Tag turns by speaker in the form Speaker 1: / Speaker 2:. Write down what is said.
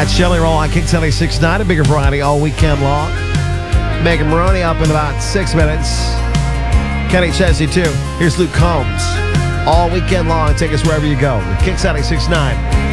Speaker 1: That's Jelly Roll on Kix 96.9, a bigger variety all weekend long. Megan Maroney up in about 6 minutes. Kenny Chesney, too. Here's Luke Combs. All weekend long. Take us wherever you go. Kix 96.9.